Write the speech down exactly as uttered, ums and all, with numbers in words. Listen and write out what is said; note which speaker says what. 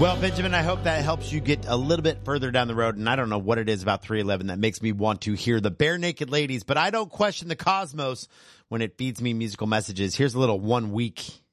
Speaker 1: Well, Benjamin, I hope that helps you get a little bit further down the road. And I don't know what it is about three eleven that makes me want to hear the Bare Naked Ladies, but I don't question the cosmos when it feeds me musical messages. Here's a little one week